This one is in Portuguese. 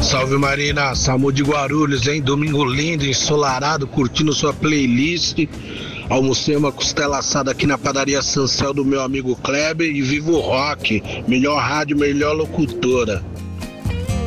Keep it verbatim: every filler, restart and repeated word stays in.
Salve Marina, Samu de Guarulhos, hein? Domingo lindo, ensolarado, curtindo sua playlist. Almocei uma costela assada aqui na padaria Sancel do meu amigo Kleber e vivo o rock. Melhor rádio, melhor locutora.